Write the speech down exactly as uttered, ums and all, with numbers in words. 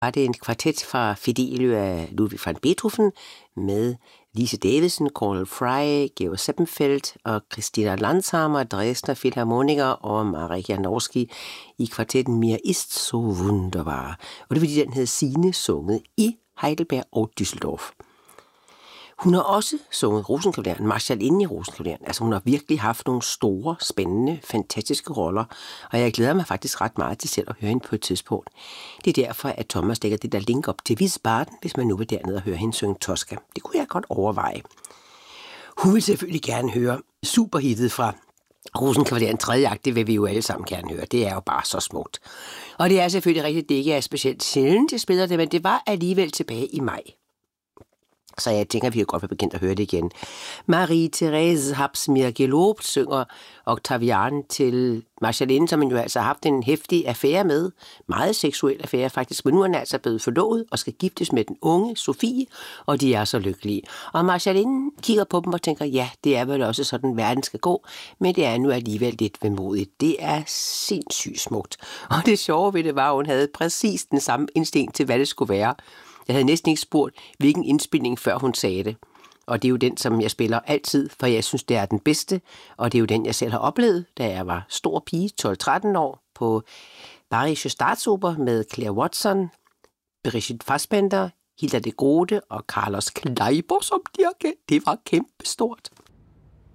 var det en kvartet fra Fidelio af Ludwig van Beethoven med Lise Davidsen, Coral Fry, Georg Seppenfeldt og Christina Landshammer, Dresdner Philharmoniker og Marek Janorski i kvartetten Mir ist so wunderbar. Og det fordi den hed Signe sunget i Heidelberg og Düsseldorf. Hun har også sunget Rosenkavalieren, Marschallinde i Rosenkavalieren. Altså hun har virkelig haft nogle store, spændende, fantastiske roller, og jeg glæder mig faktisk ret meget til selv at høre hende på et tidspunkt. Det er derfor, at Thomas lægger det der link op til Wiesbaden, hvis man nu vil dernede og høre hende synge Tosca. Det kunne jeg godt overveje. Hun vil selvfølgelig gerne høre superhittet fra Rosenkavalieren tredje akt, det vil vi jo alle sammen gerne høre. Det er jo bare så smukt. Og det er selvfølgelig rigtigt, det ikke er specielt sjældent, jeg spiller det, men det var alligevel tilbage i maj. Så jeg tænker, at vi kan godt være begyndt at høre det igen. Marie-Therese Habs mir gelobt synger Octavian til Marschallinde, som man jo altså har haft en heftig affære med. Meget seksuel affære faktisk, men nu er han altså blevet forlovet og skal giftes med den unge Sofie, og de er så lykkelige. Og Marschallinde kigger på dem og tænker, ja, det er vel også sådan, verden skal gå, men det er nu alligevel lidt vemodigt. Det er sindssygt smukt. Og det sjove ved det var, at hun havde præcis den samme instinkt til, hvad det skulle være. Jeg havde næsten ikke spurgt, hvilken indspilning, før hun sagde det. Og det er jo den, som jeg spiller altid, for jeg synes, det er den bedste. Og det er jo den, jeg selv har oplevet, da jeg var stor pige, tolv tretten år, på Bayerische Staatsoper med Claire Watson, Brigitte Fassbender, Hilda de Grote og Carlos Kleiber som dirigent. Det var kæmpestort.